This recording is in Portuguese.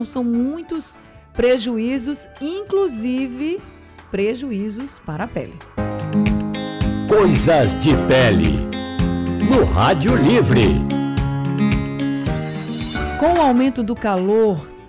são muitos prejuízos, inclusive prejuízos para a pele. Coisas de pele, no Rádio Livre. Com o aumento do calor,